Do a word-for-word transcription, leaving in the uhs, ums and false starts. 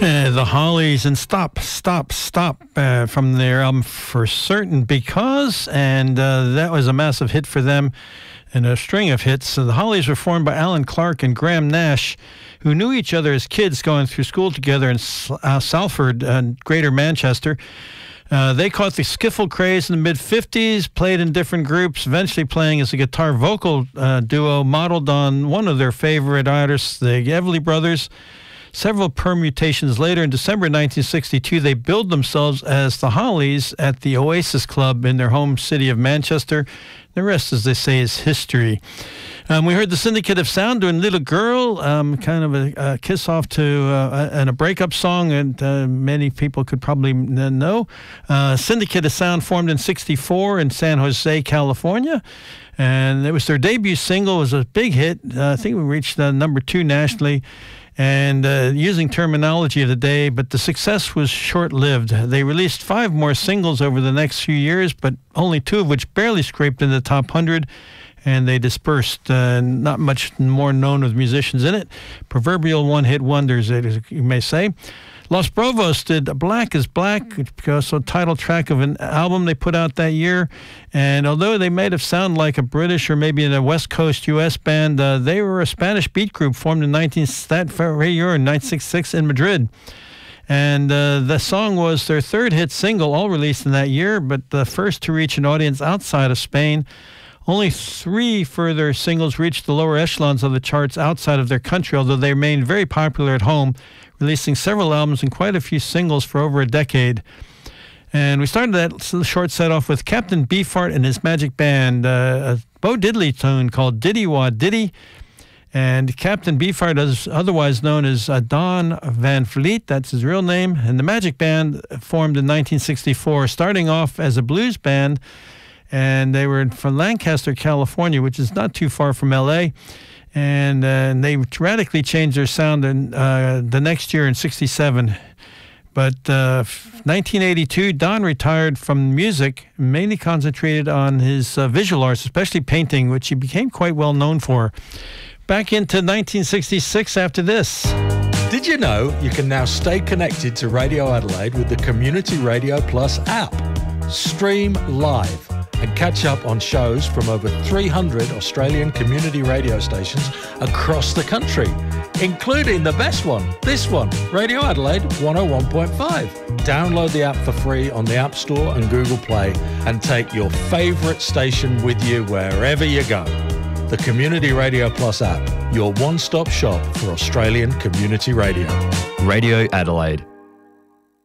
Uh, the Hollies and Stop, Stop, Stop uh, from their album For Certain Because, and uh, that was a massive hit for them and a string of hits. So the Hollies were formed by Alan Clark and Graham Nash, who knew each other as kids going through school together in uh, Salford and Greater Manchester. Uh, they caught the skiffle craze in the mid-fifties, played in different groups, eventually playing as a guitar-vocal uh, duo modeled on one of their favorite artists, the Everly Brothers. Several permutations later, in December nineteen sixty-two, they billed themselves as the Hollies at the Oasis Club in their home city of Manchester. The rest, as they say, is history. Um, we heard the Syndicate of Sound doing Little Girl, um, kind of a, a kiss-off to uh, and a breakup song, and uh, many people could probably know. Uh, Syndicate of Sound formed in sixty-four in San Jose, California, and it was their debut single. It was a big hit. Uh, I think we reached uh, number two nationally. And uh, using terminology of the day, but the success was short-lived. They released five more singles over the next few years, but only two of which barely scraped in the top one hundred, and they dispersed. Uh, not much more known with musicians in it. Proverbial one-hit wonders, as you may say. Los Bravos did Black is Black, because a title track of an album they put out that year. And although they might have sounded like a British or maybe a West Coast U S band, uh, they were a Spanish beat group formed in nineteen sixty-six in Madrid. And uh, the song was their third hit single, all released in that year, but the first to reach an audience outside of Spain. Only three further singles reached the lower echelons of the charts outside of their country, although they remained very popular at home, releasing several albums and quite a few singles for over a decade. And we started that short set off with Captain Beefheart and his Magic Band, uh, a Bo Diddley tune called Diddy Wah Diddy. And Captain Beefheart is otherwise known as uh, Don Van Vliet, that's his real name. And the Magic Band formed in nineteen sixty-four, starting off as a blues band. And they were from Lancaster, California, which is not too far from L A And, uh, and they radically changed their sound in, uh, the next year in sixty-seven. But uh, nineteen eighty-two, Don retired from music, mainly concentrated on his uh, visual arts, especially painting, which he became quite well known for. Back into nineteen sixty-six after this. Did you know you can now stay connected to Radio Adelaide with the Community Radio Plus app? Stream live and catch up on shows from over three hundred Australian community radio stations across the country, including the best one, this one, Radio Adelaide one oh one point five. Download the app for free on the App Store and Google Play and take your favourite station with you wherever you go. The Community Radio Plus app, your one-stop shop for Australian community radio. Radio Adelaide.